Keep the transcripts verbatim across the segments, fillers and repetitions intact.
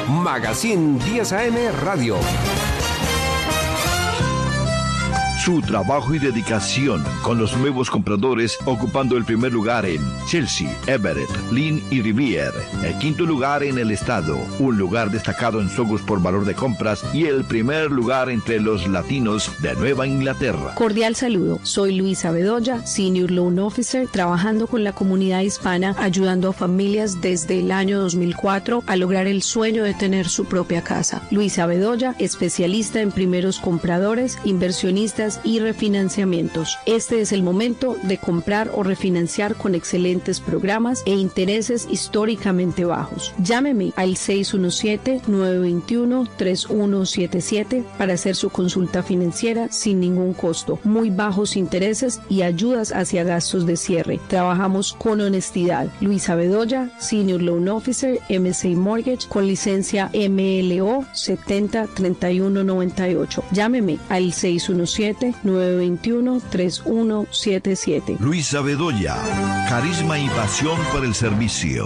Magazine diez A M Radio. Su trabajo y dedicación con los nuevos compradores ocupando el primer lugar en Chelsea, Everett, Lynn y Rivier. El quinto lugar en el estado, un lugar destacado en Sogos por valor de compras y el primer lugar entre los latinos de Nueva Inglaterra. Cordial saludo, soy Luisa Bedoya, Senior Loan Officer, trabajando con la comunidad hispana, ayudando a familias desde el año dos mil cuatro a lograr el sueño de tener su propia casa. Luisa Bedoya, especialista en primeros compradores, inversionistas y refinanciamientos. Este es el momento de comprar o refinanciar con excelentes programas e intereses históricamente bajos. Llámeme al seis uno siete, nueve dos uno, tres uno siete siete para hacer su consulta financiera sin ningún costo, muy bajos intereses y ayudas hacia gastos de cierre. Trabajamos con honestidad. Luisa Bedoya, Senior Loan Officer, M C Mortgage, con licencia M L O setenta treinta y uno noventa y ocho. Llámeme al seis uno siete, nueve dos uno, tres uno siete siete. Luisa Bedoya, carisma y pasión por el servicio.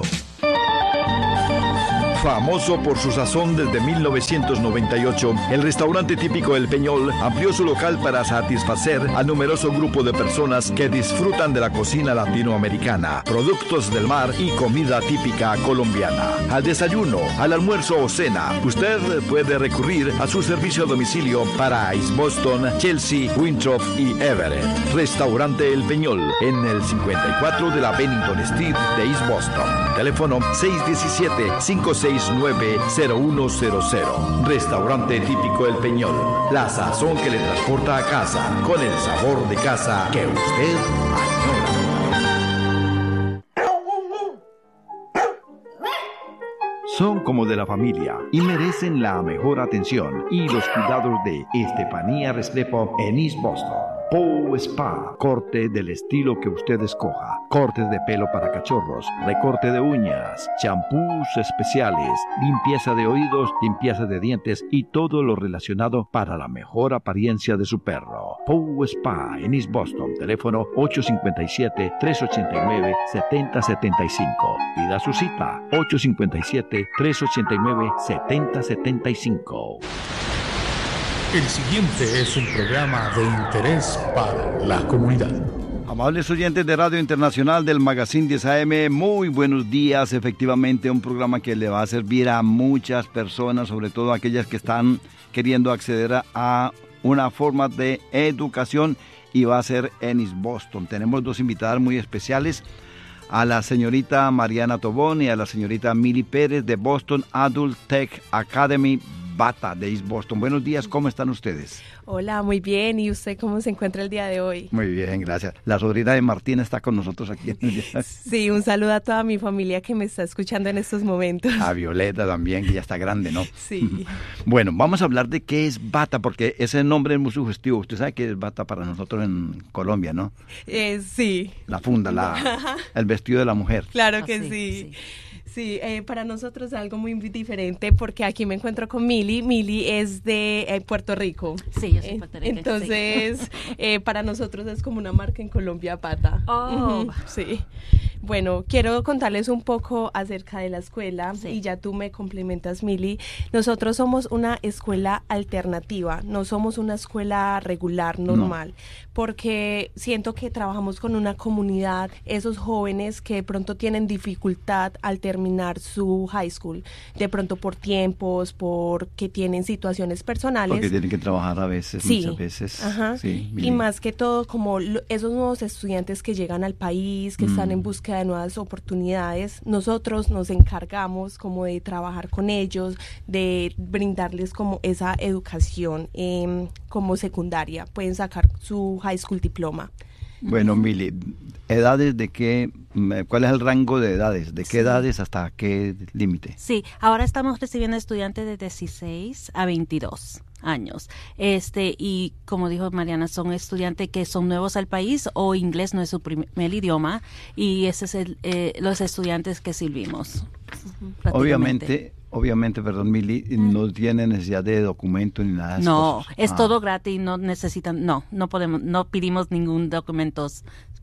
Famoso por su sazón desde mil novecientos noventa y ocho, el restaurante típico El Peñol amplió su local para satisfacer al numeroso grupo de personas que disfrutan de la cocina latinoamericana, productos del mar y comida típica colombiana. Al desayuno, al almuerzo o cena, usted puede recurrir a su servicio a domicilio para East Boston, Chelsea, Winthrop y Everett. Restaurante El Peñol, en el cincuenta y cuatro de la Bennington Street de East Boston. Teléfono seis uno siete, cinco seis nueve, cero uno cero cero. Restaurante típico El Peñol. La sazón que le transporta a casa, con el sabor de casa que usted añora. Son como de la familia y merecen la mejor atención y los cuidados de Estefanía Restrepo en East Boston. Pow Spa, corte del estilo que usted escoja, cortes de pelo para cachorros, recorte de uñas, champús especiales, limpieza de oídos, limpieza de dientes y todo lo relacionado para la mejor apariencia de su perro. Pow Spa en East Boston, teléfono ocho cinco siete, tres ocho nueve, siete cero siete cinco. Pida su cita, ocho cinco siete, tres ocho nueve, siete cero siete cinco. El siguiente es un programa de interés para la comunidad. Amables oyentes de Radio Internacional del Magazine diez A M, muy buenos días. Efectivamente, un programa que le va a servir a muchas personas, sobre todo aquellas que están queriendo acceder a, a una forma de educación, y va a ser en East Boston. Tenemos dos invitadas muy especiales, a la señorita Mariana Tobón y a la señorita Mili Pérez de Boston Adult Tech Academy Bata de East Boston. Buenos días, ¿cómo están ustedes? Hola, muy bien. ¿Y usted cómo se encuentra el día de hoy? Muy bien, gracias. La sobrina de Martina está con nosotros aquí en el día. Sí, un saludo a toda mi familia que me está escuchando en estos momentos. A Violeta también, que ya está grande, ¿no? Sí. Bueno, vamos a hablar de qué es Bata, porque ese nombre es muy sugestivo. Usted sabe qué es Bata para nosotros en Colombia, ¿no? Eh, sí. La funda, la, el vestido de la mujer. Claro que Ah, sí, sí. sí. Sí, eh, para nosotros es algo muy diferente porque aquí me encuentro con Mili. Mili es de eh, Puerto Rico. Sí, yo soy puertorriqueña. Entonces, sí. eh, para nosotros es como una marca en Colombia, Bata. Oh. Uh-huh, sí. Bueno, quiero contarles un poco acerca de la escuela, sí. Y ya tú me complementas, Mili. Nosotros somos una escuela alternativa, no somos una escuela regular, normal, no. Porque siento que trabajamos con una comunidad, esos jóvenes que de pronto tienen dificultad al terminar su high school, de pronto por tiempos, porque tienen situaciones personales. Porque tienen que trabajar a veces, sí. muchas veces. Ajá. Sí, y más que todo, como lo, esos nuevos estudiantes que llegan al país, que mm. están en búsqueda de nuevas oportunidades, nosotros nos encargamos como de trabajar con ellos, de brindarles como esa educación eh, como secundaria. Pueden sacar su high school diploma. Bueno, Mili, ¿edades de qué? ¿Cuál es el rango de edades? ¿De qué sí. edades hasta qué límite? Sí, ahora estamos recibiendo estudiantes de dieciséis a veintidós años. Este, y como dijo Mariana, son estudiantes que son nuevos al país o inglés no es su primer idioma, y ese es el, eh, los estudiantes que sirvimos. Uh-huh. Obviamente, obviamente, perdón, Mili, uh-huh. no tiene necesidad de documento ni nada de No, cosas. es ah. todo gratis, no necesitan, no, no podemos, no pedimos ningún documento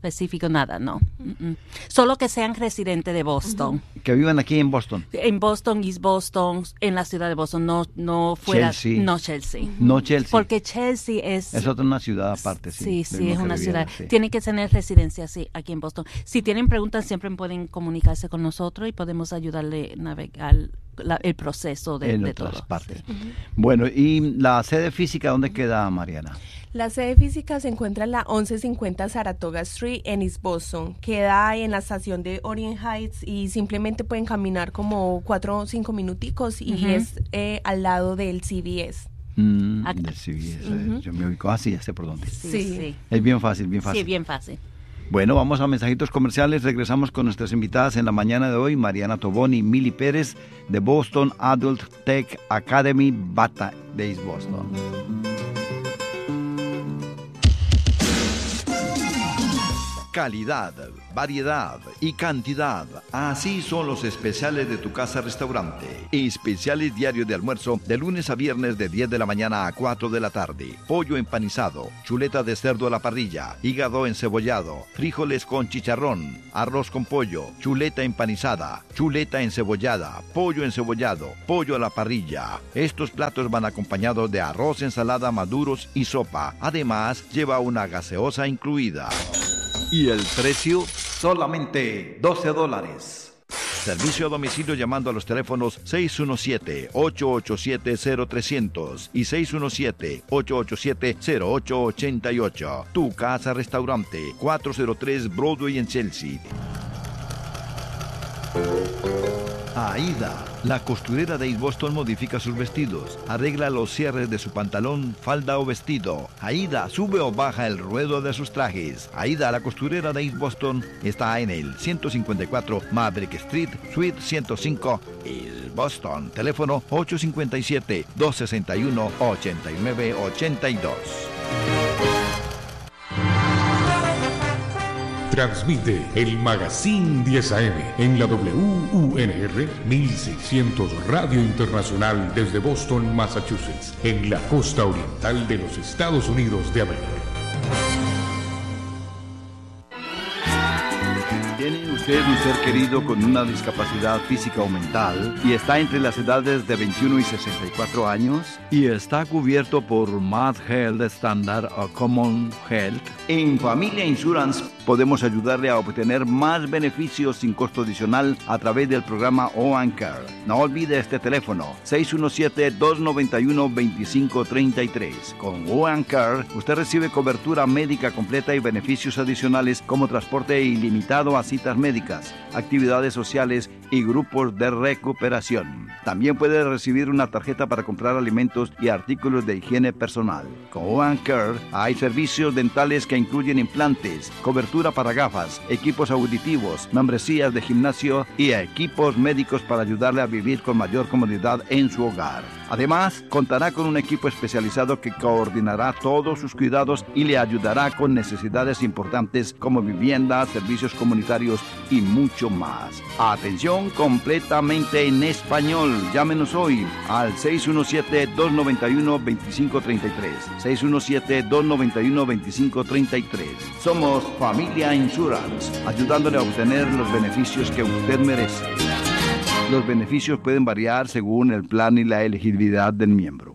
específico, nada, no. Mm-mm. Solo que sean residentes de Boston. Que vivan aquí en Boston. En Boston, East Boston, en la ciudad de Boston, no, no fuera, Chelsea. no Chelsea. No Chelsea. Porque Chelsea es... Es otra una ciudad aparte, sí. Sí, sí, es una Riviera, ciudad. sí. Tiene que tener residencia, sí, aquí en Boston. Si tienen preguntas, siempre pueden comunicarse con nosotros y podemos ayudarle a navegar la, el proceso de, en de otras todo. partes. Sí. Bueno, ¿y la sede física dónde queda, Mariana? La sede física se encuentra en la once cincuenta Saratoga Street en East Boston. Queda en la estación de Orient Heights y simplemente pueden caminar como cuatro o cinco minuticos y uh-huh. es eh, al lado del C V S. Mm, del C V S. Uh-huh. Yo me ubico así, ya sé por dónde. Sí, sí, sí. Es bien fácil, bien fácil. Sí, bien fácil. Bueno, vamos a mensajitos comerciales. Regresamos con nuestras invitadas en la mañana de hoy, Mariana Tobón y Mili Pérez de Boston Adult Tech Academy, Bata de East Boston. Calidad, variedad y cantidad. Así son los especiales de tu casa restaurante. Especiales diarios de almuerzo de lunes a viernes de diez de la mañana a cuatro de la tarde. Pollo empanizado, chuleta de cerdo a la parrilla, hígado encebollado, frijoles con chicharrón, arroz con pollo, chuleta empanizada, chuleta encebollada, pollo encebollado, pollo a la parrilla. Estos platos van acompañados de arroz, ensalada, maduros y sopa. Además, lleva una gaseosa incluida. Y el precio, solamente doce dólares. Servicio a domicilio llamando a los teléfonos seis uno siete, ocho ocho siete, cero trescientos y seis uno siete, ocho ocho siete, cero ocho ocho ocho. Tu casa restaurante, cuatrocientos tres Broadway en Chelsea. Aida, la costurera de East Boston, modifica sus vestidos, arregla los cierres de su pantalón, falda o vestido. Aida sube o baja el ruedo de sus trajes. Aida, la costurera de East Boston, está en el ciento cincuenta y cuatro Maverick Street, Suite ciento cinco, East Boston. Teléfono ocho cinco siete, dos seis uno, ocho nueve ocho dos. Transmite el Magazine diez A M en la W U N R mil seiscientos Radio Internacional desde Boston, Massachusetts, en la costa oriental de los Estados Unidos de América. ¿Tiene usted un ser querido con una discapacidad física o mental y está entre las edades de veintiuno y sesenta y cuatro años y está cubierto por Mass Health Standard o Common Health? En Familia Insurance podemos ayudarle a obtener más beneficios sin costo adicional a través del programa O and Care. No olvide este teléfono, seis uno siete, dos nueve uno, dos cinco tres tres. Con O and Care, usted recibe cobertura médica completa y beneficios adicionales como transporte ilimitado a citas médicas, actividades sociales y grupos de recuperación. También puede recibir una tarjeta para comprar alimentos y artículos de higiene personal. Con O and Care hay servicios dentales que incluyen implantes, cobertura para gafas, equipos auditivos, membresías de gimnasio y equipos médicos para ayudarle a vivir con mayor comodidad en su hogar. Además, contará con un equipo especializado que coordinará todos sus cuidados y le ayudará con necesidades importantes como vivienda, servicios comunitarios y mucho más. Atención completamente en español. Llámenos hoy al seis uno siete, dos nueve uno, dos cinco tres tres. seis uno siete, dos nueve uno, dos cinco tres tres. Somos Familia Insurance, ayudándole a obtener los beneficios que usted merece. Los beneficios pueden variar según el plan y la elegibilidad del miembro.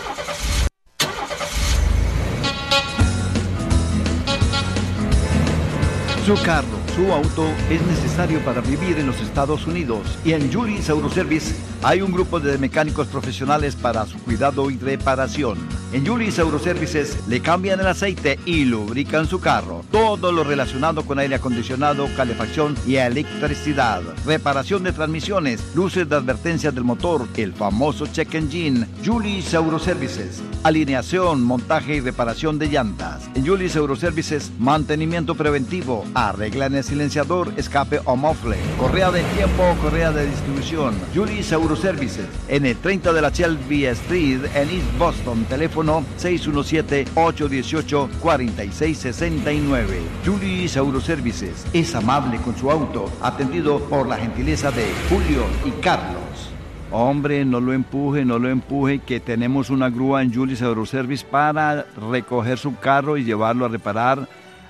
Su carro, su auto es necesario para vivir en los Estados Unidos y en Julius Auto Service hay un grupo de mecánicos profesionales para su cuidado y reparación. En Julius Auto Services le cambian el aceite y lubrican su carro. Todo lo relacionado con aire acondicionado, calefacción y electricidad. Reparación de transmisiones, luces de advertencia del motor, el famoso check engine. Julius Auto Services. Alineación, montaje y reparación de llantas. En Julius Auto Services, mantenimiento preventivo. Arreglan el silenciador, escape o mofle. Correa de tiempo o correa de distribución. Julius Auto Services. En el treinta de la Shelby Street en East Boston. Teléfono seis uno siete, ocho uno ocho, cuatro seis seis nueve. Julius Auto Services. Es amable con su auto. Atendido por la gentileza de Julio y Carlos. Hombre, no lo empuje, no lo empuje, que tenemos una grúa en Julius Auto Service para recoger su carro y llevarlo a reparar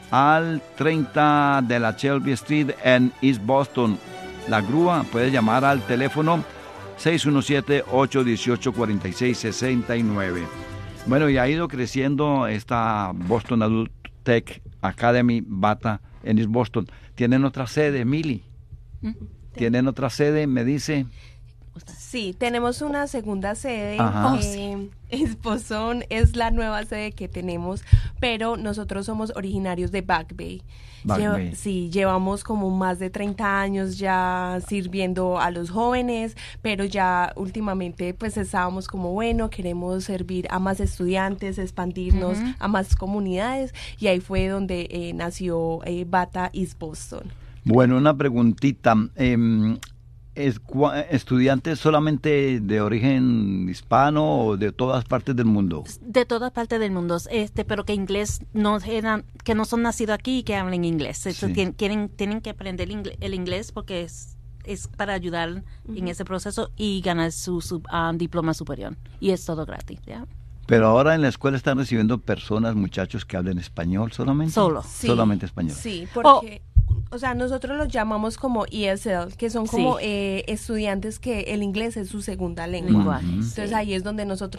al treinta de la Shelby Street en East Boston. La grúa puede llamar al teléfono seis uno siete, ocho uno ocho, cuatro seis seis nueve. Bueno, y ha ido creciendo esta Boston Adult Tech Academy Bata en East Boston. ¿Tienen otra sede, Mili? ¿Tienen otra sede? Me dice... Sí, tenemos una segunda sede. Ajá. Eh, Esposón es la nueva sede que tenemos, pero nosotros somos originarios de Back Bay. Back Lleva- Bay. Sí, llevamos como más de treinta años ya sirviendo a los jóvenes, pero ya últimamente pues estábamos como, bueno, queremos servir a más estudiantes, expandirnos Ujú. a más comunidades, y ahí fue donde eh, nació eh, Bata East Boston. Bueno, una preguntita. Eh, ¿es, cua- ¿Estudiantes solamente de origen hispano o de todas partes del mundo? De todas partes del mundo, este, pero que inglés no eran, que no son nacidos aquí y que hablen inglés. Eso Sí. tien- quieren, tienen que aprender ingle- el inglés porque es, es para ayudar en ese proceso y ganar su, su ah, diploma superior. Y es todo gratis, ¿ya? Pero ahora en la escuela están recibiendo personas, muchachos que hablen español solamente. Solo. Sí, Solamente español. Sí, porque, o sea, nosotros los llamamos como E S L, que son como Sí. eh, estudiantes que el inglés es su segunda lengua. Lenguaje, Entonces sí. ahí es donde nosotros